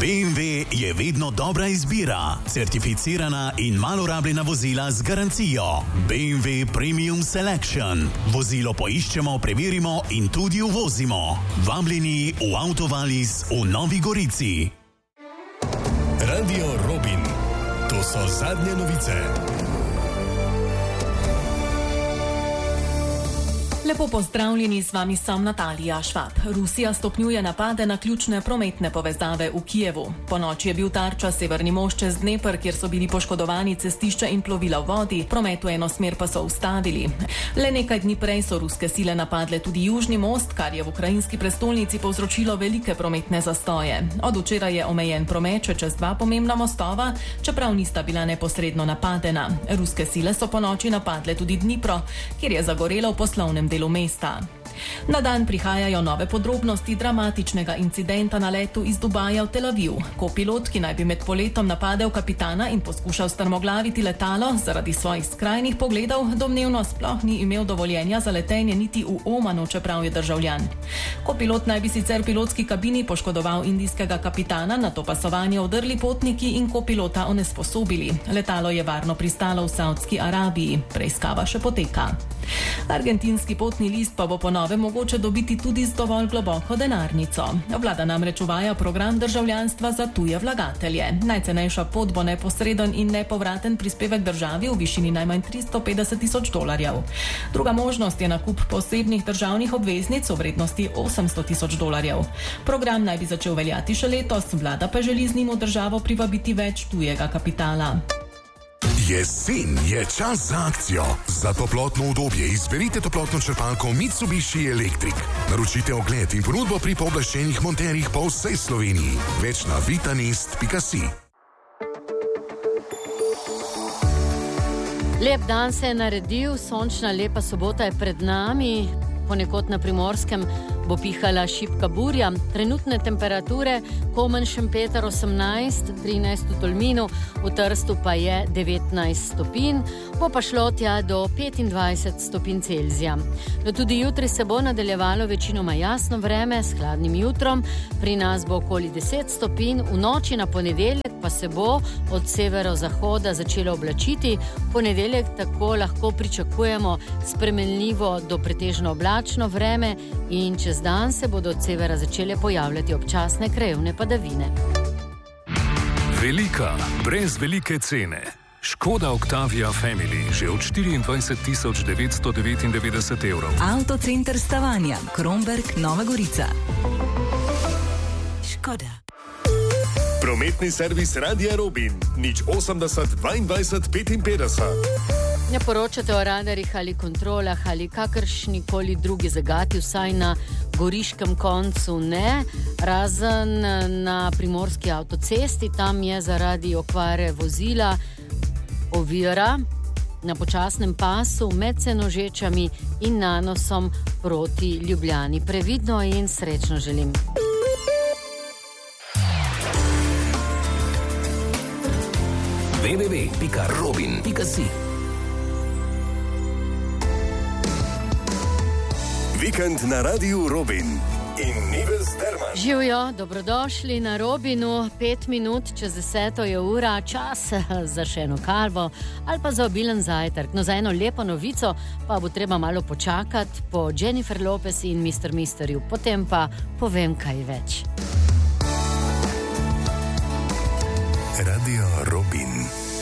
BMW je vedno dobra izbira. Certificirana in malo rabljena vozila z garancijo. BMW Premium Selection. Vozilo poiščemo, preverimo in tudi uvozimo. Vabljeni v Autovalis v Novi Gorici. Radio Robin. To so zadnje novice. Lepo pozdravljeni, z vami sem Natalija Švab. Rusija stopnjuje napade na ključne prometne povezave v Kijevu. Ponoči je bil tarča severni most čez Dnepr, kjer so bili poškodovani cestišča in plovila v vodi, promet v eno smer pa so ustavili. Le nekaj dni prej so ruske sile napadle tudi južni most, kar je v ukrajinski prestolnici povzročilo velike prometne zastoje. Od včeraj je omejen promet čez dva pomembna mostova, čeprav nista bila neposredno napadena. Ruske sile so ponoči napadle tudi Dnipro, kjer je zagorelo v poslovnem delu mesta. Na dan prihajajo nove podrobnosti dramatičnega incidenta na letu iz Dubaja v Tel Aviv. Kopilot, ki naj bi med poletom napadel kapitana in poskušal strmoglaviti letalo, zaradi svojih skrajnih pogledov domnevno sploh ni imel dovoljenja za letenje niti v Omanu, čeprav je državljan. Kopilot naj bi sicer v pilotski kabini poškodoval indijskega kapitana, nato pa so vanje vdrli potniki in kopilota onesposobili. Letalo je varno pristalo v Saudski Arabiji. Preiskava še poteka. Argentinski potni list pa bo po novem mogoče dobiti tudi z dovolj globoko denarnico. Vlada namreč uvaja program državljanstva za tuje vlagatelje. Najcenejša pot bo neposreden in nepovraten prispevek državi v višini najmanj $350,000. Druga možnost je nakup posebnih državnih obveznic v vrednosti $800,000. Program naj bi začel veljati še letos, vlada pa želi z njim v državo privabiti več tujega kapitala. Jesen je čas za akcijo. Za toplotno udobje izberite toplotno črpalko Mitsubishi Electric. Naročite ogled in ponudbo pri pooblaščenih monterjih po vsej Sloveniji. Več na vitanist.si. Lep dan se je naredil, sončna lepa sobota je pred nami. Ponekod na Primorskem bo pihala šibka burja. Trenutne temperature: Komen, Šempeter 18, 13 v Tolminu, v Trstu pa je 19 stopinj, bo pa šlo tja do 25 stopinj Celzija. No, tudi jutri se bo nadaljevalo večinoma jasno vreme s hladnim jutrom. Pri nas bo okoli 10 stopinj, v noči na ponedeljek pa se bo od severozahoda začelo oblačiti. Ponedeljek tako lahko pričakujemo spremenljivo do pretežno oblačno vreme in čez dan se bodo od severa začele pojavljati občasne krajevne padavine. Velika, brez velike cene. Škoda Octavia Family že od 24,999 €. Avtocenter Stavanja, Kromberk, Nova Gorica. Škoda. Prometni servis Radia Robin. 080 22 55. Ne poročate o radarjih ali kontrolah ali kakršnikoli drugi zagati, vsaj na goriškem koncu ne, razen na primorski avtocesti. Tam je zaradi okvare vozila ovira na počasnem pasu med Senožečami in Nanosom proti Ljubljani. Previdno in srečno želim. www.robin.si. Vikend na Radiu Robin in Nives Derman. Živjo, dobrodošli na Robinu. 5 minut čez 10 je ura, čas za še eno kalvo ali pa za obilen zajtrk. No, za eno lepo novico pa bo treba malo počakati po Jennifer Lopez in Mr. Misterju. Potem pa povem kaj več. Radio Robin.